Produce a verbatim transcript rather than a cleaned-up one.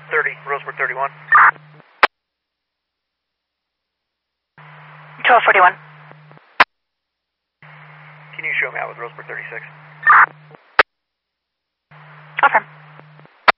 thirty, Rosebrook thirty-one. twelve forty-one. Can you show me out with Rosebrook thirty-six?